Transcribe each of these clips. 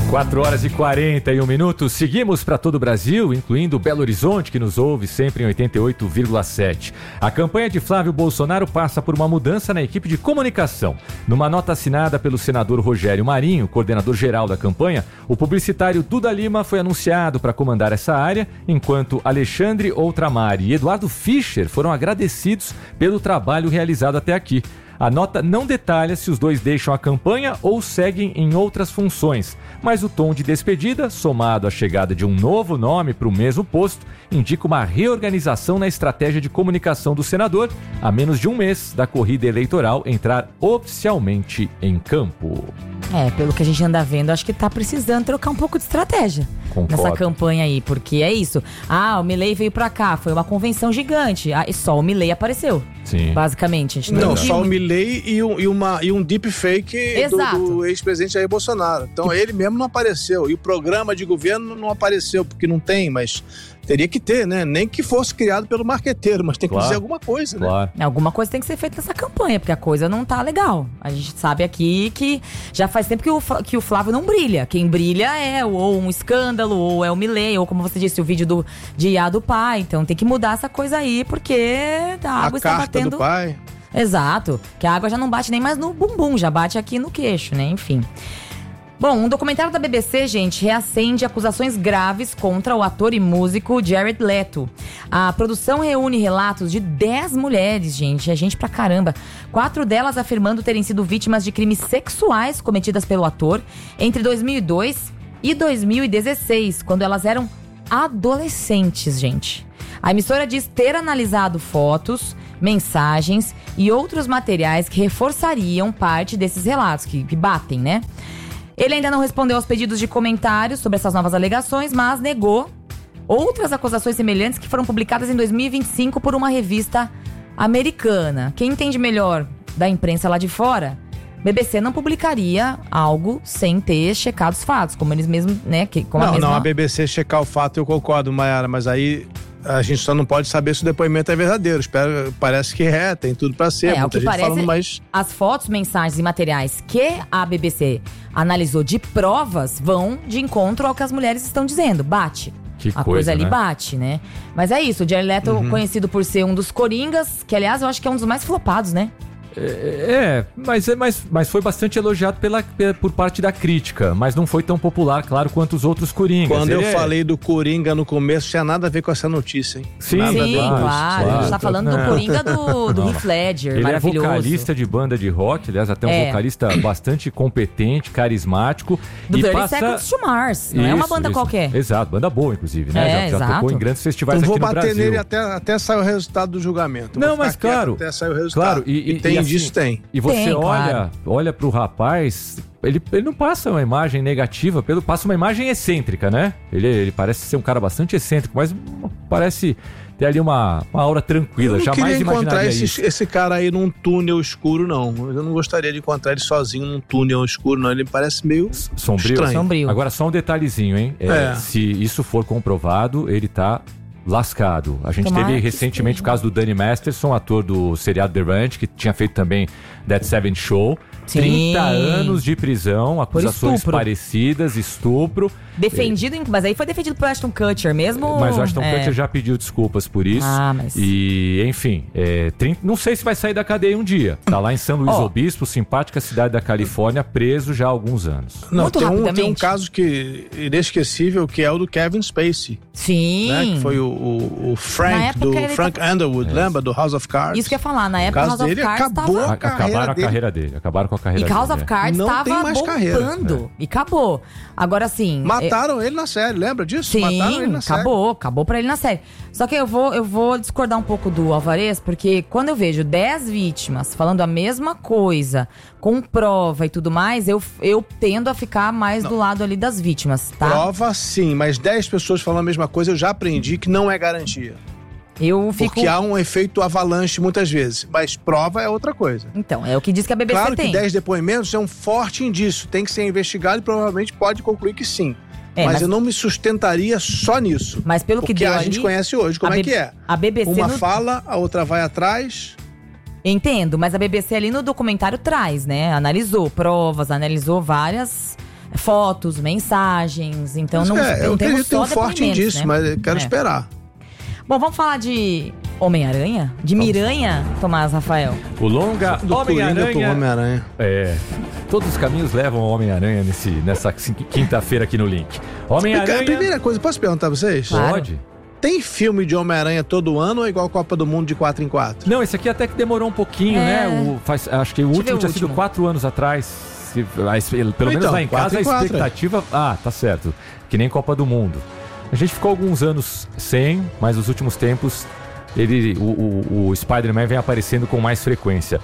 4h41. Seguimos para todo o Brasil, incluindo Belo Horizonte, que nos ouve sempre em 88,7. A campanha de Flávio Bolsonaro passa por uma mudança na equipe de comunicação. Numa nota assinada pelo senador Rogério Marinho, coordenador geral da campanha, o publicitário Duda Lima foi anunciado para comandar essa área, enquanto Alexandre Outramar e Eduardo Fischer foram agradecidos pelo trabalho realizado até aqui. A nota não detalha se os dois deixam a campanha ou seguem em outras funções, mas o tom de despedida, somado à chegada de um novo nome para o mesmo posto, indica uma reorganização na estratégia de comunicação do senador, a menos de um mês da corrida eleitoral entrar oficialmente em campo. Pelo que a gente anda vendo, acho que tá precisando trocar um pouco de estratégia. Concordo. Nessa campanha aí, porque é isso. O Milei veio pra cá, foi uma convenção gigante. E só o Milei apareceu. Sim. Basicamente. A gente Não, só o Milei e um deepfake do ex-presidente Jair Bolsonaro. Então ele mesmo não apareceu. E o programa de governo não apareceu, porque não tem, mas teria que ter, né? Nem que fosse criado pelo marqueteiro, mas tem que dizer alguma coisa, né? Alguma coisa tem que ser feita nessa campanha, porque a coisa não tá legal. A gente sabe aqui que já faz tempo que o Flávio não brilha. Quem brilha é ou um escândalo, ou é o Milei, ou como você disse, o vídeo de IA do pai. Então tem que mudar essa coisa aí, porque a água está batendo... do pai. Exato, que a água já não bate nem mais no bumbum, já bate aqui no queixo, né? Enfim. Bom, um documentário da BBC, gente, reacende acusações graves contra o ator e músico Jared Leto. A produção reúne relatos de 10 mulheres, gente, é gente pra caramba. 4 delas afirmando terem sido vítimas de crimes sexuais cometidas pelo ator entre 2002 e 2016, quando elas eram adolescentes, gente. A emissora diz ter analisado fotos, mensagens e outros materiais que reforçariam parte desses relatos, que batem, né? Ele ainda não respondeu aos pedidos de comentários sobre essas novas alegações, mas negou outras acusações semelhantes que foram publicadas em 2025 por uma revista americana. Quem entende melhor da imprensa lá de fora, BBC não publicaria algo sem ter checado os fatos, como eles mesmos, né? A BBC checar o fato eu concordo, Mayara, mas aí a gente só não pode saber se o depoimento é verdadeiro. Parece que tem tudo pra ser. Muita gente falando, mas as fotos, mensagens e materiais que a BBC analisou de provas vão de encontro ao que as mulheres estão dizendo. Bate. A coisa ali, né? Bate, né? Mas é isso, o Jared Leto, conhecido por ser um dos coringas, que aliás eu acho que é um dos mais flopados, né? Mas foi bastante elogiado por parte da crítica, mas não foi tão popular, claro, quanto os outros Coringas. Quando eu falei do Coringa no começo, tinha nada a ver com essa notícia, hein? Sim, claro. A gente tá falando do Coringa do Heath Ledger, ele maravilhoso. Ele é vocalista de banda de rock, aliás, até um vocalista bastante competente, carismático. Do 30 Seconds to Mars, não é uma banda qualquer. Exato, banda boa, inclusive, né? Já tocou em grandes festivais aqui no Brasil. Vou bater nele até sair o resultado do julgamento. Não, mas claro. Até sair o resultado. Claro, e disso tem. E você olha pro rapaz, ele não passa uma imagem negativa, passa uma imagem excêntrica, né? Ele parece ser um cara bastante excêntrico, mas parece ter ali uma aura tranquila. Jamais imaginaria isso. Esse cara aí num túnel escuro, não. Eu não gostaria de encontrar ele sozinho num túnel escuro, não. Ele parece meio sombrio. Agora, só um detalhezinho, hein? Se isso for comprovado, ele tá lascado. A gente teve recentemente o caso do Danny Masterson, ator do seriado The Ranch, que tinha feito também That 70 Show. Sim. 30 anos de prisão, acusações parecidas, estupro. Defendido, mas aí foi defendido por Ashton Kutcher mesmo. Mas o Ashton Kutcher já pediu desculpas por isso. E, enfim, não sei se vai sair da cadeia um dia. Tá lá em São Luís Obispo, simpática cidade da Califórnia, preso já há alguns anos. Não, tem um caso inesquecível, que é o do Kevin Spacey. Sim. Né? Que foi o Frank, Frank Underwood, lembra? Do House of Cards. Isso que eu ia falar, na época House of Cards acabaram a carreira dele. E House of Cards estava bombando. Carreira. E acabou. Agora, assim... Mataram ele na série, lembra disso? Sim, mataram ele na série. Acabou pra ele na série. Só que eu vou discordar um pouco do Alvarez, porque quando eu vejo 10 vítimas falando a mesma coisa, com prova e tudo mais, eu tendo a ficar mais do lado ali das vítimas, tá? Prova sim, mas 10 pessoas falando a mesma coisa, eu já aprendi que não é garantia. Porque há um efeito avalanche muitas vezes, mas prova é outra coisa. Então, é o que diz que a BBC tem. Claro tem. que 10 depoimentos é um forte indício, tem que ser investigado e provavelmente pode concluir que sim. Mas eu não me sustentaria só nisso. Mas pelo que deu a gente conhece hoje, como é que é? A BBC uma fala, a outra vai atrás. Entendo, mas a BBC ali no documentário traz, né? Analisou provas, analisou várias fotos, mensagens. Então não temos só depoimentos, forte indício, né? Mas eu quero esperar. Bom, vamos falar de Homem-Aranha? De Miranha, Tomás Rafael? O longa Homem-Aranha. Todos os caminhos levam ao Homem-Aranha nessa quinta-feira aqui no Link. Homem-Aranha... A primeira coisa, posso perguntar a vocês? Claro. Pode. Tem filme de Homem-Aranha todo ano ou é igual a Copa do Mundo de 4 em 4? Não, esse aqui até que demorou um pouquinho, né? Acho que o último tinha sido 4 anos atrás. Pelo menos lá em casa a expectativa... tá certo. Que nem Copa do Mundo. A gente ficou alguns anos sem, mas nos últimos tempos o Spider-Man vem aparecendo com mais frequência.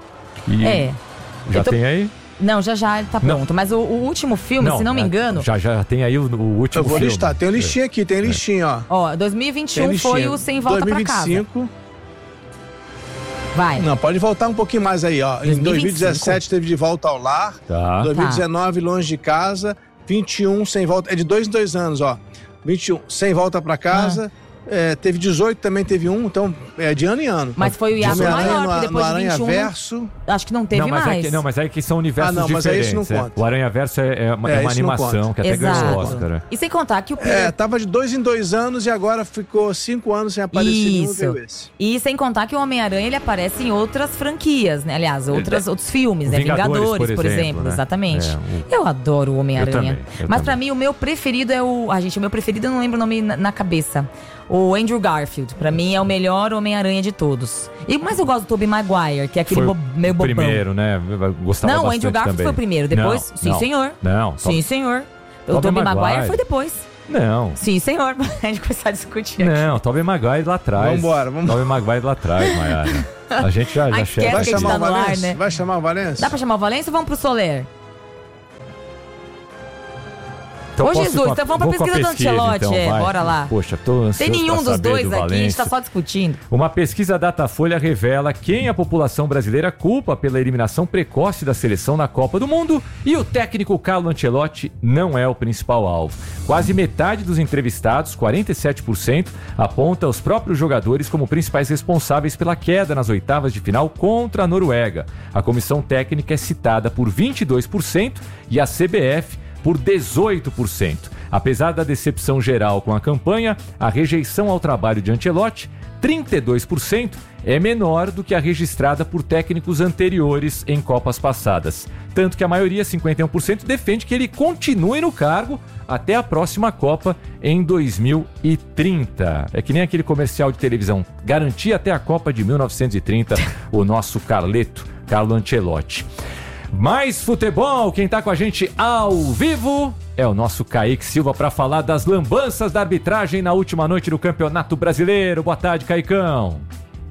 Já tem aí? Não, já tá pronto. Não. Mas o último filme, se não me engano... Já tem aí o último filme. Eu vou listar. Tem um listinha aqui, tem listinha, ó. 2021 foi o Sem Volta 2025. Pra Casa. Vai. Não, pode voltar um pouquinho mais aí, ó. 2025. Em 2017 teve De Volta ao Lar. 2019, Longe de Casa. 21, Sem Volta... É de 2 em 2 anos, ó. 21, Sem Volta Pra Casa. Teve 18, também teve um, então é de ano em ano. Mas foi o hiato maior, porque depois no de 21... Aranha-Verso... Acho que não teve mais. Mas é que são universos diferentes. Mas aí isso não conta. O Aranha-Verso é uma animação, que até ganhou o Oscar. E sem contar que o... tava de 2 em 2 anos e agora ficou 5 anos sem aparecer nenhum esse. E sem contar que o Homem-Aranha, ele aparece em outras franquias, né? Aliás, outros filmes, né? Vingadores, por exemplo. Né? Exatamente. Eu adoro o Homem-Aranha. Mas pra mim, o meu preferido é o... Gente, o meu preferido eu não lembro o nome na cabeça. O Andrew Garfield, pra mim, é o melhor Homem-Aranha de todos. Mas eu gosto do Tobey Maguire, que é aquele meio bobão. Primeiro, né? Gostava não, o Andrew Garfield também. Foi o primeiro. Depois, senhor. Não. Sim, senhor. O Tobey Maguire foi depois. Não. Sim, senhor. A gente começar a discutir aqui. Não, Tobey Maguire lá atrás. Vambora. Tobey Maguire lá atrás, Maiara. A gente já chega. Vai chamar o Valência? Né? Vai chamar o Valência? Dá pra chamar o Valência ou vamos pro Soler? Então Ô Jesus, então vamos pra pesquisa do Ancelotti, então, bora lá. Poxa, tô ansioso. Tem nenhum dos dois aqui, a gente tá só discutindo. Uma pesquisa Datafolha revela quem a população brasileira culpa pela eliminação precoce da seleção na Copa do Mundo e o técnico Carlo Ancelotti não é o principal alvo. Quase metade dos entrevistados, 47%, aponta os próprios jogadores como principais responsáveis pela queda nas oitavas de final contra a Noruega. A comissão técnica é citada por 22% e a CBF por 18%. Apesar da decepção geral com a campanha, a rejeição ao trabalho de Ancelotti, 32%, é menor do que a registrada por técnicos anteriores em Copas passadas. Tanto que a maioria, 51%, defende que ele continue no cargo até a próxima Copa em 2030. É que nem aquele comercial de televisão, garantia até a Copa de 1930, o nosso Carlo Ancelotti. Mais futebol, quem tá com a gente ao vivo é o nosso Kaique Silva para falar das lambanças da arbitragem na última noite do Campeonato Brasileiro. Boa tarde, Caicão.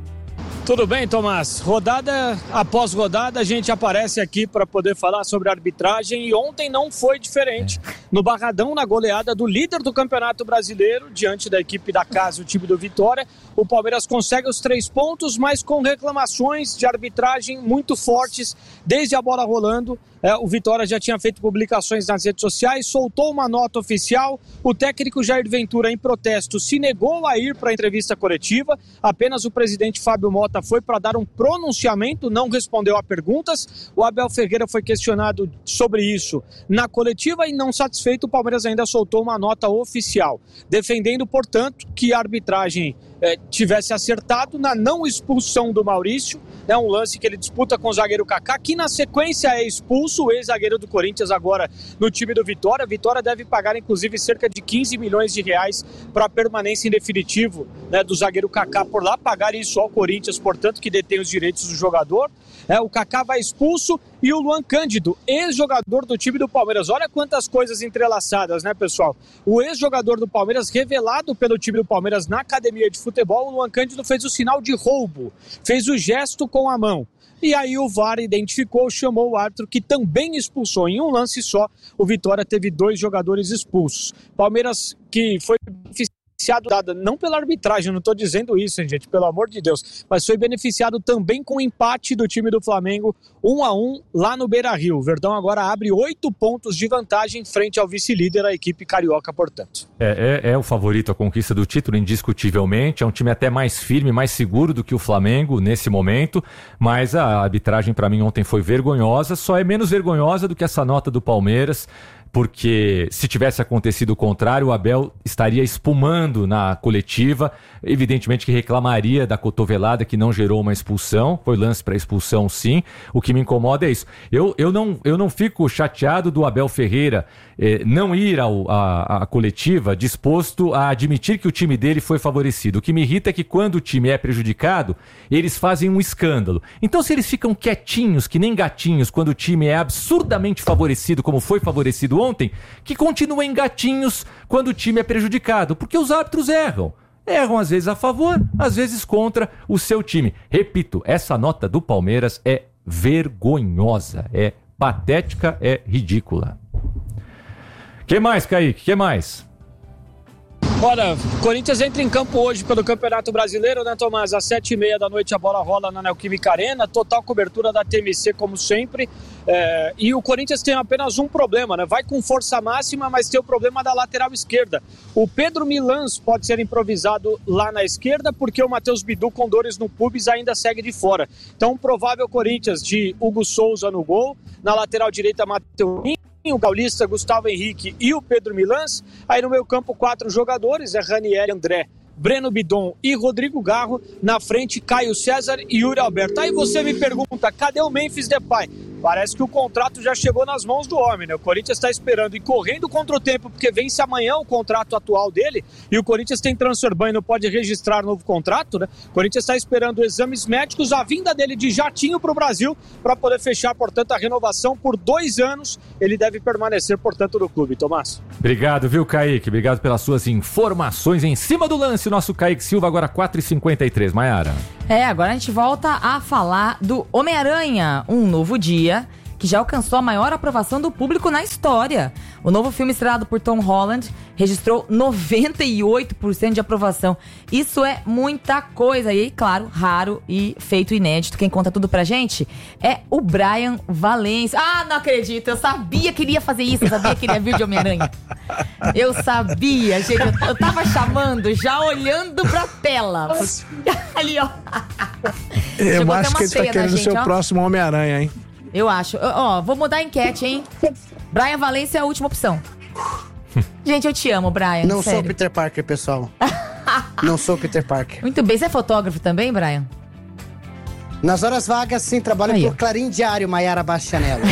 Tudo bem, Tomás? Rodada após rodada, a gente aparece aqui para poder falar sobre a arbitragem e ontem não foi diferente. No Barradão, na goleada do líder do Campeonato Brasileiro, diante da equipe da casa, o time do Vitória, o Palmeiras consegue os 3 pontos, mas com reclamações de arbitragem muito fortes desde a bola rolando. O Vitória já tinha feito publicações nas redes sociais, soltou uma nota oficial. O técnico Jair Ventura, em protesto, se negou a ir para a entrevista coletiva. Apenas o presidente Fábio Mota foi para dar um pronunciamento, não respondeu a perguntas. O Abel Ferreira foi questionado sobre isso na coletiva e, não satisfeito, o Palmeiras ainda soltou uma nota oficial, defendendo, portanto, que a arbitragem tivesse acertado na não expulsão do Maurício, um lance que ele disputa com o zagueiro Kaká, que na sequência é expulso, o ex-zagueiro do Corinthians agora no time do Vitória. A Vitória deve pagar inclusive cerca de 15 milhões de reais para a permanência em definitivo do zagueiro Kaká por lá, pagar isso ao Corinthians, portanto, que detém os direitos do jogador. O Kaká vai expulso e o Luan Cândido, ex-jogador do time do Palmeiras. Olha quantas coisas entrelaçadas, né, pessoal? O ex-jogador do Palmeiras, revelado pelo time do Palmeiras na academia de futebol, o Luan Cândido fez o sinal de roubo, fez o gesto com a mão. E aí o VAR identificou, chamou o árbitro, que também expulsou. Em um lance só, o Vitória teve 2 jogadores expulsos. Palmeiras, que foi beneficiado, não pela arbitragem, não estou dizendo isso, hein, gente, pelo amor de Deus, mas foi beneficiado também com o empate do time do Flamengo, 1-1 lá no Beira-Rio. O Verdão agora abre 8 pontos de vantagem frente ao vice-líder, a equipe carioca, portanto. É o favorito à conquista do título, indiscutivelmente. É um time até mais firme, mais seguro do que o Flamengo nesse momento, mas a arbitragem para mim ontem foi vergonhosa, só é menos vergonhosa do que essa nota do Palmeiras. porque se tivesse acontecido o contrário, o Abel estaria espumando na coletiva, evidentemente que reclamaria da cotovelada que não gerou uma expulsão, foi lance para expulsão sim, o que me incomoda é isso. Eu não fico chateado do Abel Ferreira não ir à coletiva disposto a admitir que o time dele foi favorecido. O que me irrita é que quando o time é prejudicado, eles fazem um escândalo. Então se eles ficam quietinhos, que nem gatinhos, quando o time é absurdamente favorecido, como foi favorecido ontem, que continuem gatinhos quando o time é prejudicado, porque os árbitros erram. Erram às vezes a favor, às vezes contra o seu time. Repito, essa nota do Palmeiras é vergonhosa, é patética, é ridícula. Que mais, Kaique? Que mais? Olha, Corinthians entra em campo hoje pelo Campeonato Brasileiro, né, Tomás? Às 7h30 da noite a bola rola na Neoquímica Arena, total cobertura da TMC como sempre. E o Corinthians tem apenas um problema, né? Vai com força máxima, mas tem o problema da lateral esquerda. O Pedro Milans pode ser improvisado lá na esquerda, porque o Matheus Bidu, com dores no pubis, ainda segue de fora. Então, provável Corinthians de Hugo Souza no gol, na lateral direita, Matheus, o Gaulista, Gustavo Henrique e o Pedro Milans. Aí no meio campo 4 jogadores, Ranieri, André, Breno Bidon e Rodrigo Garro. Na frente, Caio César e Yuri Alberto. Aí você me pergunta, cadê o Memphis Depay? Parece que o contrato já chegou nas mãos do homem, né? O Corinthians está esperando e correndo contra o tempo, porque vence amanhã o contrato atual dele, e o Corinthians tem transfer ban e não pode registrar novo contrato, né? O Corinthians está esperando exames médicos, a vinda dele de jatinho para o Brasil, para poder fechar, portanto, a renovação por 2 anos. Ele deve permanecer, portanto, no clube. Tomás. Obrigado, viu, Kaique? Obrigado pelas suas informações em cima do lance. O nosso Kaique Silva, agora 4h53. Maiara. Agora a gente volta a falar do Homem-Aranha, Um Novo Dia, que já alcançou a maior aprovação do público na história. O novo filme estrelado por Tom Holland registrou 98% de aprovação. Isso é muita coisa. E, claro, raro e feito inédito. Quem conta tudo pra gente é o Brian Valência. Ah, não acredito. Eu sabia que ele ia fazer isso. Eu sabia que ele ia vir de Homem-Aranha. Eu sabia, gente. Eu tava chamando, já olhando pra tela. Ali, ó. Eu acho que ele tá querendo ser o próximo Homem-Aranha, hein? Eu acho. Vou mudar a enquete, hein? Brian Valência é a última opção. Gente, eu te amo, Brian. Não sério. sou Peter Parker, pessoal. Não sou Peter Parker. Muito bem. Você é fotógrafo também, Brian? Nas horas vagas, sim. Trabalho por Clarim Diário, Maiara Bastianello.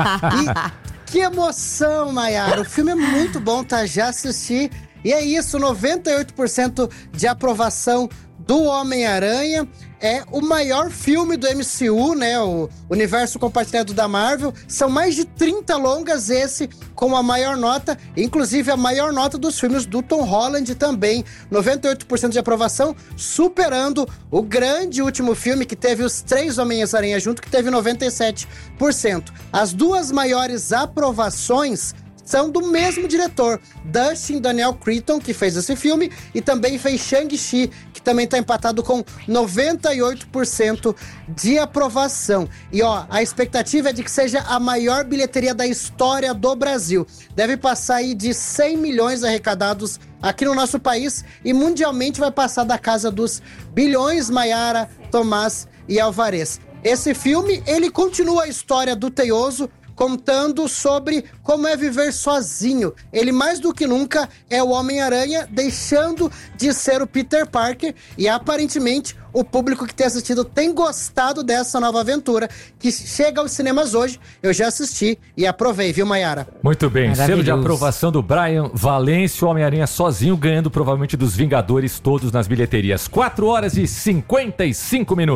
Que emoção, Maiara. O filme é muito bom, tá? Já assisti. E é isso, 98% de aprovação do Homem-Aranha. É o maior filme do MCU, né? O universo compartilhado da Marvel. São mais de 30 longas, esse com a maior nota. Inclusive a maior nota dos filmes do Tom Holland também. 98% de aprovação, superando o grande último filme que teve os 3 Homens-Aranha junto, que teve 97%. As 2 maiores aprovações são do mesmo diretor, Dustin Daniel Cretton, que fez esse filme, e também fez Shang-Chi, que também está empatado com 98% de aprovação. E a expectativa é de que seja a maior bilheteria da história do Brasil. Deve passar aí de 100 milhões arrecadados aqui no nosso país, e mundialmente vai passar da casa dos bilhões, Maiara, Tomás e Alvarez. Esse filme, ele continua a história do Teioso, contando sobre como é viver sozinho. Ele, mais do que nunca, é o Homem-Aranha, deixando de ser o Peter Parker, e aparentemente o público que tem assistido tem gostado dessa nova aventura, que chega aos cinemas hoje. Eu já assisti e aprovei, viu, Maiara? Muito bem, selo de aprovação do Brian Valência, o Homem-Aranha sozinho, ganhando provavelmente dos Vingadores todos nas bilheterias. 4h55.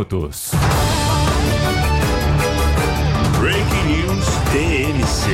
Breaking News TMC.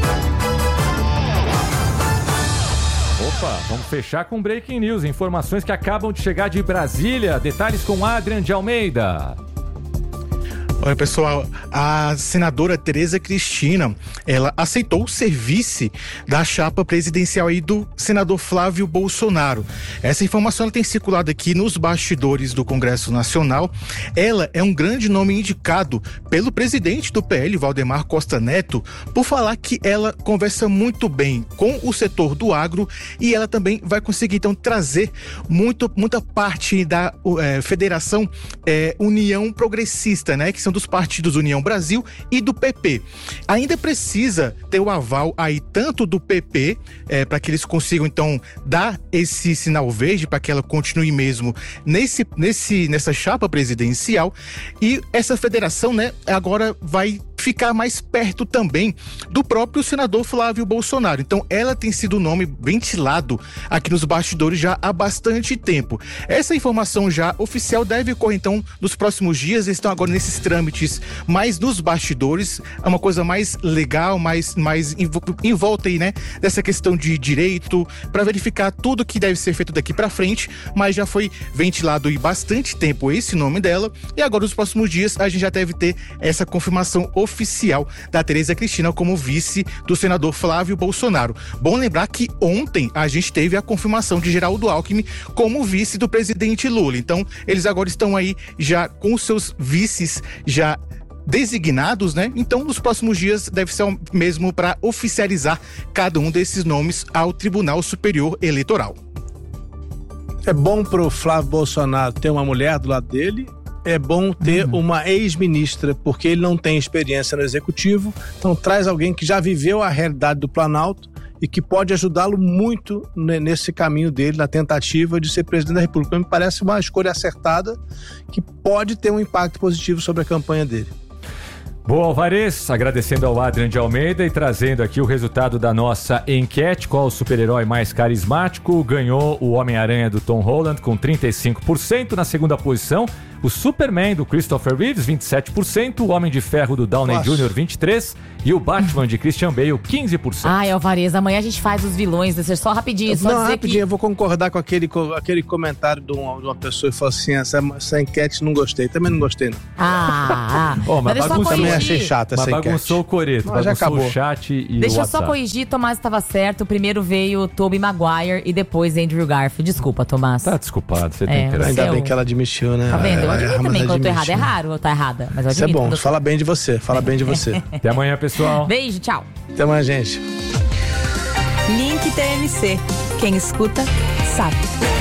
Opa, vamos fechar com Breaking News. Informações que acabam de chegar de Brasília. Detalhes com Adrian de Almeida. Olha, pessoal, a senadora Tereza Cristina, ela aceitou ser vice da chapa presidencial aí do senador Flávio Bolsonaro. Essa informação ela tem circulado aqui nos bastidores do Congresso Nacional. Ela é um grande nome indicado pelo presidente do PL, Valdemar Costa Neto, por falar que ela conversa muito bem com o setor do agro, e ela também vai conseguir, então, trazer muita parte da Federação União Progressista, né, que são dos partidos União Brasil e do PP. Ainda precisa ter o aval aí tanto do PP, para que eles consigam então dar esse sinal verde para que ela continue mesmo nessa chapa presidencial, e essa federação, né, agora vai ficar mais perto também do próprio senador Flávio Bolsonaro. Então ela tem sido o nome ventilado aqui nos bastidores já há bastante tempo. Essa informação já oficial deve ocorrer então nos próximos dias. Eles estão agora nesses trâmites mais nos bastidores, é uma coisa mais legal, mais em volta aí, né, dessa questão de direito, para verificar tudo que deve ser feito daqui para frente, mas já foi ventilado aí bastante tempo esse nome dela, e agora nos próximos dias a gente já deve ter essa confirmação oficial da Tereza Cristina como vice do senador Flávio Bolsonaro. Bom lembrar que ontem a gente teve a confirmação de Geraldo Alckmin como vice do presidente Lula. Então, eles agora estão aí já com os seus vices já designados, né? Então, nos próximos dias deve ser mesmo para oficializar cada um desses nomes ao Tribunal Superior Eleitoral. É bom pro Flávio Bolsonaro ter uma mulher do lado dele. É bom ter uma ex-ministra, porque ele não tem experiência no executivo, então traz alguém que já viveu a realidade do Planalto e que pode ajudá-lo muito nesse caminho dele, na tentativa de ser presidente da República. Me parece uma escolha acertada que pode ter um impacto positivo sobre a campanha dele. Boa, Alvarez, agradecendo ao Adrian de Almeida e trazendo aqui o resultado da nossa enquete. Qual o super-herói mais carismático? Ganhou o Homem-Aranha do Tom Holland com 35%. Na segunda posição, o Superman do Christopher Reeves, 27%. O Homem de Ferro do Downey Jr., 23%. E o Batman de Christian Bale, 15%. Ai, Alvarez, amanhã a gente faz os vilões. Deixa só rapidinho. Só dizer rapidinho, eu vou concordar com aquele comentário de uma pessoa que falou assim, essa enquete não gostei. Também não gostei, não. Mas também achei chata essa enquete. Bagunçou o coreto, bagunçou o chat e Deixa o WhatsApp. eu só corrigir, Tomás estava certo. Primeiro veio Tobey Maguire e depois Andrew Garfield. Desculpa, Tomás. Tá desculpado, você tem que Ainda bem que ela admitiu, né? Tá vendo? Eu admito também, quando eu tô errada é raro, ou tá errada. Mas eu admito. Isso é bom, fala bem de você, Até amanhã, pessoal. Beijo, tchau. Até amanhã, gente. Link TMC. Quem escuta, sabe.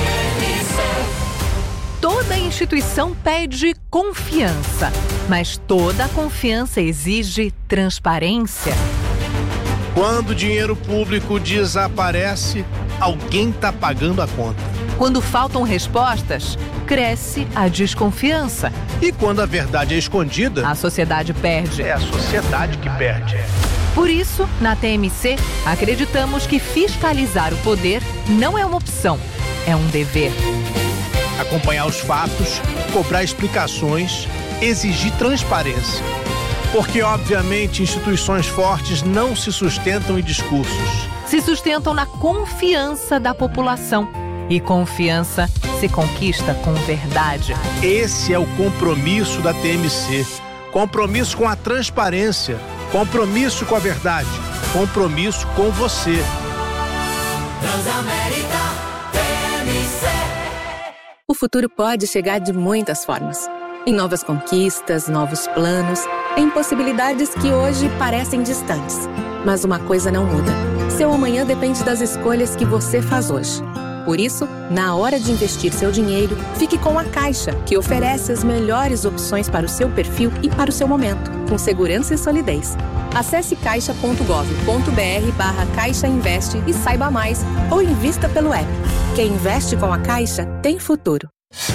Toda instituição pede confiança, mas toda confiança exige transparência. Quando o dinheiro público desaparece, alguém está pagando a conta. Quando faltam respostas, cresce a desconfiança. E quando a verdade é escondida, a sociedade perde. É a sociedade que perde. Por isso, na TMC, acreditamos que fiscalizar o poder não é uma opção, é um dever. Acompanhar os fatos, cobrar explicações, exigir transparência. Porque, obviamente, instituições fortes não se sustentam em discursos. Se sustentam na confiança da população. E confiança se conquista com verdade. Esse é o compromisso da TMC. Compromisso com a transparência. Compromisso com a verdade. Compromisso com você. Transamérica TMC. O futuro pode chegar de muitas formas. Em novas conquistas, novos planos, em possibilidades que hoje parecem distantes. Mas uma coisa não muda. Seu amanhã depende das escolhas que você faz hoje. Por isso, na hora de investir seu dinheiro, fique com a Caixa, que oferece as melhores opções para o seu perfil e para o seu momento, com segurança e solidez. Acesse caixa.gov.br/Caixa Investe e saiba mais, ou invista pelo app. Quem investe com a Caixa tem futuro.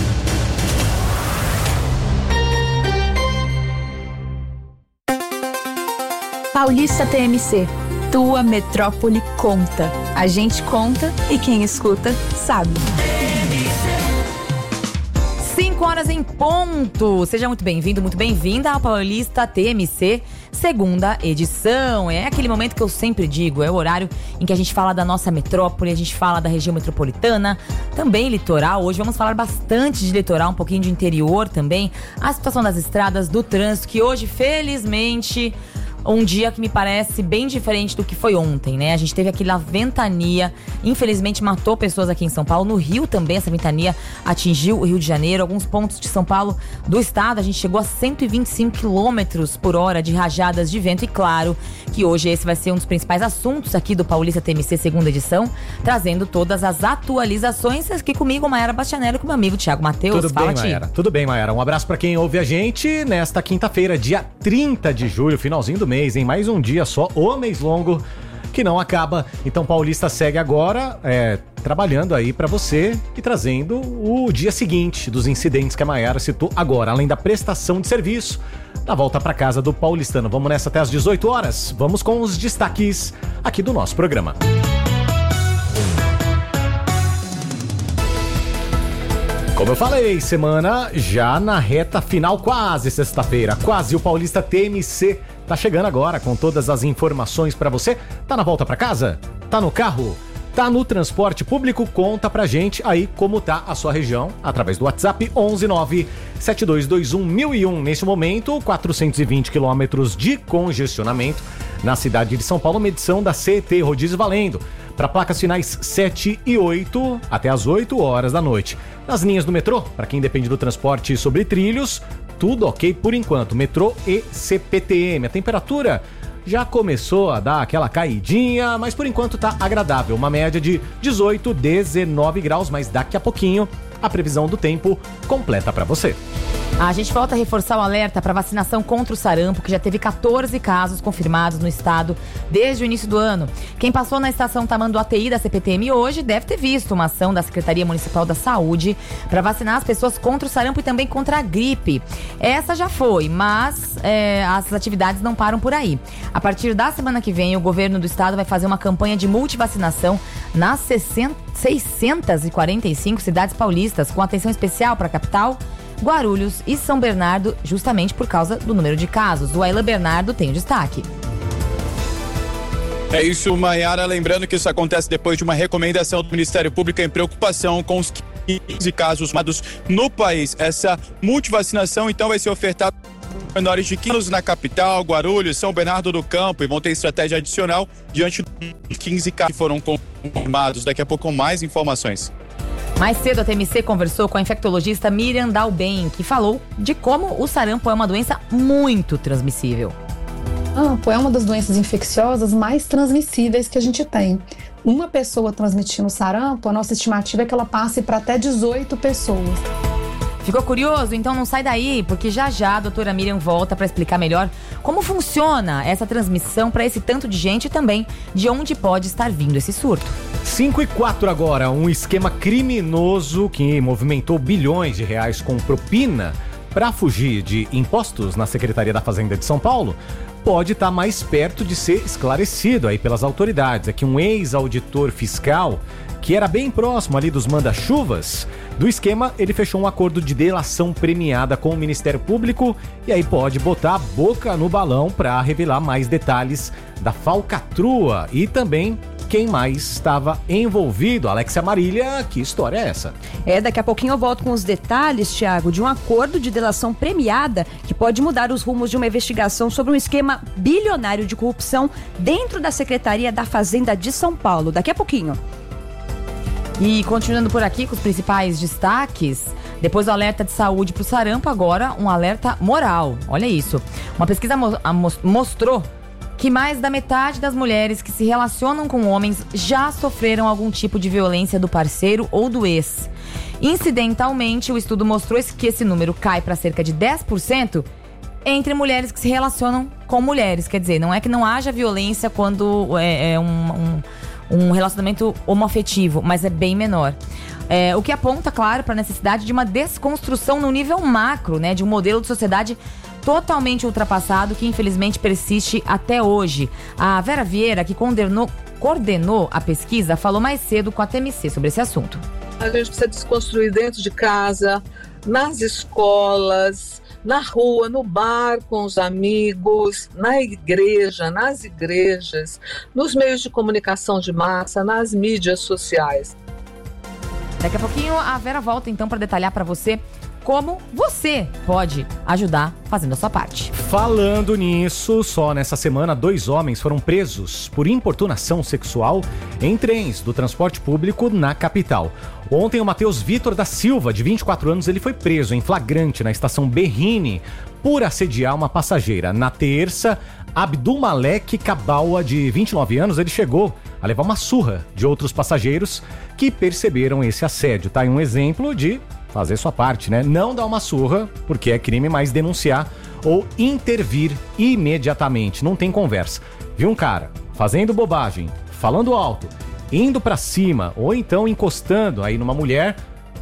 Paulista TMC. Tua metrópole conta. A gente conta e quem escuta sabe. 5 horas em ponto. Seja muito bem-vindo, muito bem-vinda ao Paulista TMC, segunda edição. É aquele momento que eu sempre digo, é o horário em que a gente fala da nossa metrópole, a gente fala da região metropolitana, também litoral. Hoje vamos falar bastante de litoral, um pouquinho de interior também, a situação das estradas, do trânsito, que hoje, felizmente, um dia que me parece bem diferente do que foi ontem, né? A gente teve aquela ventania, infelizmente matou pessoas aqui em São Paulo. No Rio também essa ventania atingiu o Rio de Janeiro. Alguns pontos de São Paulo, do estado, a gente chegou a 125 km/h de rajadas de vento. E claro que hoje esse vai ser um dos principais assuntos aqui do Paulista TMC segunda edição, trazendo todas as atualizações aqui comigo, Maiara Bastianelli, e com meu amigo Thiago Matheus. Tudo bem, Maiara? Tudo bem, Maiara. Um abraço pra quem ouve a gente nesta quinta-feira, dia 30 de julho, finalzinho do mês, em mais um dia só, o mês longo que não acaba. Então Paulista segue agora trabalhando aí pra você e trazendo o dia seguinte dos incidentes que a Maiara citou agora, além da prestação de serviço da volta pra casa do paulistano. Vamos nessa até às 18 horas. Vamos com os destaques aqui do nosso programa. Como eu falei, semana já na reta final, quase sexta-feira, quase. O Paulista TMC tá chegando agora com todas as informações pra você. Tá na volta pra casa? Tá no carro? Tá no transporte público? Conta pra gente aí como tá a sua região através do WhatsApp 11972211001. Nesse momento, 420 quilômetros de congestionamento na cidade de São Paulo, medição da CET Rodízio valendo para placas finais 7 e 8 até as 8 horas da noite. Nas linhas do metrô, para quem depende do transporte sobre trilhos, tudo ok por enquanto. Metrô e CPTM. A temperatura já começou a dar aquela caidinha, mas por enquanto tá agradável. Uma média de 18, 19 graus, mas daqui a pouquinho a previsão do tempo completa para você. A gente volta a reforçar o alerta para vacinação contra o sarampo, que já teve 14 casos confirmados no estado desde o início do ano. Quem passou na estação Tamanduateí da CPTM hoje deve ter visto uma ação da Secretaria Municipal da Saúde para vacinar as pessoas contra o sarampo e também contra a gripe. Essa já foi, mas as atividades não param por aí. A partir da semana que vem, o governo do estado vai fazer uma campanha de multivacinação nas 645 cidades paulistas, com atenção especial para a capital, Guarulhos e São Bernardo, justamente por causa do número de casos. O Ayla Bernardo tem o destaque. É isso, Maiara. Lembrando que isso acontece depois de uma recomendação do Ministério Público em preocupação com os 15 casos no país. Essa multivacinação, então, vai ser ofertada para menores de 15 anos na capital, Guarulhos, São Bernardo do Campo, e vão ter estratégia adicional diante dos 15 casos que foram confirmados. Daqui a pouco, com mais informações. Mais cedo, a TMC conversou com a infectologista Miriam Dalben, que falou de como o sarampo é uma doença muito transmissível. Sarampo é uma das doenças infecciosas mais transmissíveis que a gente tem. Uma pessoa transmitindo sarampo, a nossa estimativa é que ela passe para até 18 pessoas. Ficou curioso? Então não sai daí, porque já a doutora Miriam volta para explicar melhor como funciona essa transmissão para esse tanto de gente e também de onde pode estar vindo esse surto. 5:04 agora, um esquema criminoso que movimentou bilhões de reais com propina para fugir de impostos na Secretaria da Fazenda de São Paulo pode estar mais perto de ser esclarecido aí pelas autoridades. É que um ex-auditor fiscal que era bem próximo ali dos manda-chuvas do esquema, ele fechou um acordo de delação premiada com o Ministério Público e aí pode botar a boca no balão para revelar mais detalhes da falcatrua e também quem mais estava envolvido. Alexia Marília, que história é essa? Daqui a pouquinho eu volto com os detalhes, Thiago, de um acordo de delação premiada que pode mudar os rumos de uma investigação sobre um esquema bilionário de corrupção dentro da Secretaria da Fazenda de São Paulo. Daqui a pouquinho. E continuando por aqui com os principais destaques, depois do alerta de saúde para o sarampo, agora um alerta moral. Olha isso. Uma pesquisa mostrou que mais da metade das mulheres que se relacionam com homens já sofreram algum tipo de violência do parceiro ou do ex. Incidentalmente, o estudo mostrou que esse número cai para cerca de 10% entre mulheres que se relacionam com mulheres. Quer dizer, não é que não haja violência quando é um relacionamento homoafetivo, mas é bem menor. O que aponta, claro, para a necessidade de uma desconstrução no nível macro, né, de um modelo de sociedade totalmente ultrapassado que infelizmente persiste até hoje. A Vera Vieira, que coordenou a pesquisa, falou mais cedo com a TMC sobre esse assunto. A gente precisa desconstruir dentro de casa, nas escolas, na rua, no bar com os amigos, na igreja, nas igrejas, nos meios de comunicação de massa, nas mídias sociais. Daqui a pouquinho a Vera volta então para detalhar para você como você pode ajudar fazendo a sua parte. Falando nisso, só nessa semana 2 homens foram presos por importunação sexual em trens do transporte público na capital. Ontem o Matheus Vitor da Silva, de 24 anos, ele foi preso em flagrante na estação Berrini por assediar uma passageira. Na terça, Abdulmalek Kabawa, de 29 anos, ele chegou a levar uma surra de outros passageiros que perceberam esse assédio. Tá aí um exemplo de fazer sua parte, né? Não dar uma surra, porque é crime, mas denunciar ou intervir imediatamente. Não tem conversa. Viu um cara fazendo bobagem, falando alto, indo pra cima ou então encostando aí numa mulher,